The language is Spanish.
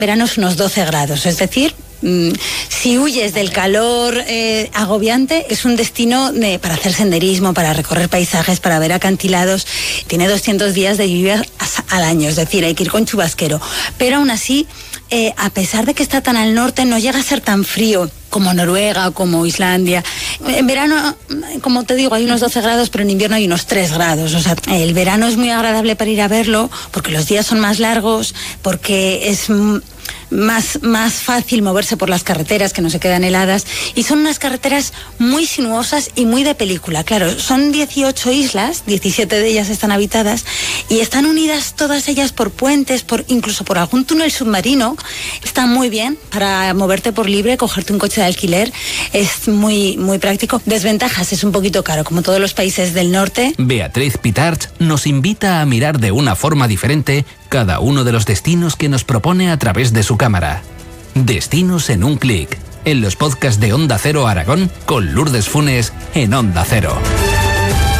verano es unos 12 grados, es decir, si huyes del calor agobiante, es un destino para hacer senderismo, para recorrer paisajes, para ver acantilados. Tiene 200 días de lluvia al año, es decir, hay que ir con chubasquero. Pero aún así, a pesar de que está tan al norte, no llega a ser tan frío como Noruega, como Islandia. En verano, como te digo, hay unos 12 grados, pero en invierno hay unos 3 grados. O sea, el verano es muy agradable para ir a verlo, porque los días son más largos, porque es más fácil moverse por las carreteras que no se quedan heladas, y son unas carreteras muy sinuosas y muy de película. Claro, son 18 islas, 17 de ellas están habitadas y están unidas todas ellas por puentes, incluso por algún túnel submarino. Está muy bien para moverte por libre, cogerte un coche de alquiler, es muy, muy práctico. Desventajas, es un poquito caro, como todos los países del norte. Beatriz Pitarch nos invita a mirar de una forma diferente cada uno de los destinos que nos propone a través de su cámara. Destinos en un clic, en los podcasts de Onda Cero Aragón, con Lourdes Funes en Onda Cero.